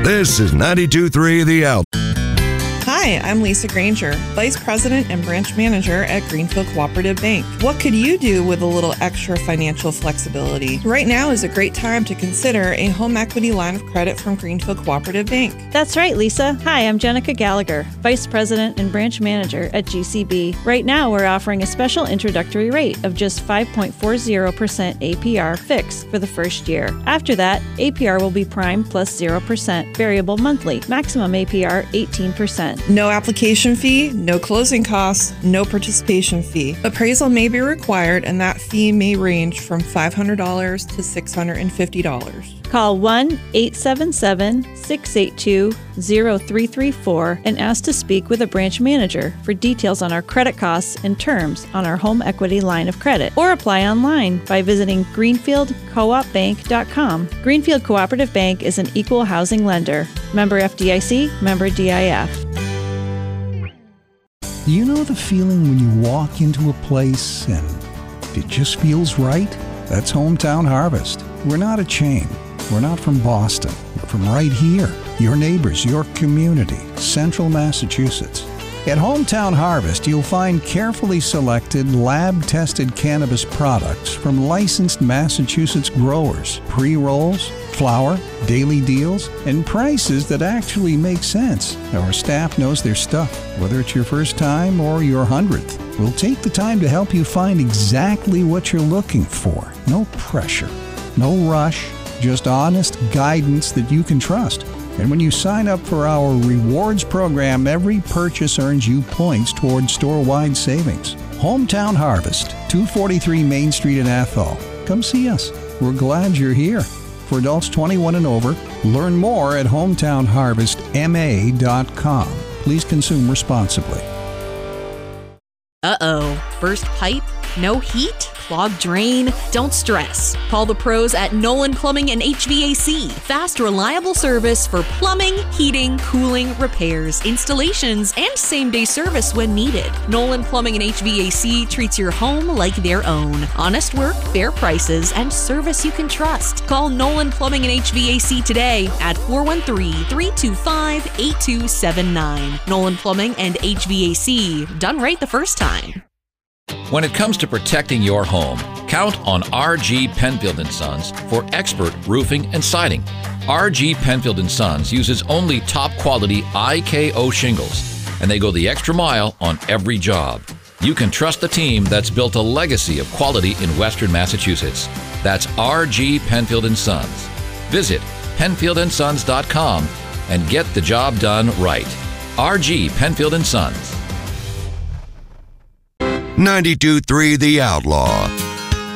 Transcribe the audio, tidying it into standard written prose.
This is 92.3 The Out. Hi, I'm Lisa Granger, Vice President and Branch Manager at Greenfield Cooperative Bank. What could you do with a little extra financial flexibility? Right now is a great time to consider a home equity line of credit from Greenfield Cooperative Bank. That's right, Lisa. Hi, I'm Jenica Gallagher, Vice President and Branch Manager at GCB. Right now, we're offering a special introductory rate of just 5.40% APR fixed for the first year. After that, APR will be prime plus 0% variable monthly, maximum APR 18%. No application fee, no closing costs, no participation fee. Appraisal may be required, and that fee may range from $500 to $650. Call 1-877-682-0334 and ask to speak with a branch manager for details on our credit costs and terms on our home equity line of credit, or apply online by visiting greenfieldcoopbank.com. Greenfield Cooperative Bank is an equal housing lender. Member FDIC, member DIF. You know the feeling when you walk into a place and it just feels right? That's Hometown Harvest. We're not a chain. We're not from Boston. We're from right here. Your neighbors, your community, Central Massachusetts. At Hometown Harvest, you'll find carefully selected, lab-tested cannabis products from licensed Massachusetts growers, pre-rolls, flower, daily deals, and prices that actually make sense. Our staff knows their stuff, whether it's your first time or your 100th. We'll take the time to help you find exactly what you're looking for. No pressure, no rush, just honest guidance that you can trust. And when you sign up for our rewards program, every purchase earns you points towards store-wide savings. Hometown Harvest, 243 Main Street in Athol. Come see us. We're glad you're here. For adults 21 and over, learn more at hometownharvestma.com. Please consume responsibly. Uh-oh. Burst pipe? No heat? Clogged drain? Don't stress. Call the pros at Nolan Plumbing and HVAC. Fast, reliable service for plumbing, heating, cooling, repairs, installations, and same-day service when needed. Nolan Plumbing and HVAC treats your home like their own. Honest work, fair prices, and service you can trust. Call Nolan Plumbing and HVAC today at 413-325-8279. Nolan Plumbing and HVAC. Done right the first time. When it comes to protecting your home, count on R.G. Penfield & Sons for expert roofing and siding. R.G. Penfield & Sons uses only top-quality IKO shingles, and they go the extra mile on every job. You can trust the team that's built a legacy of quality in Western Massachusetts. That's R.G. Penfield & Sons. Visit PenfieldandSons.com and get the job done right. R.G. Penfield & Sons. 92.3 The Outlaw.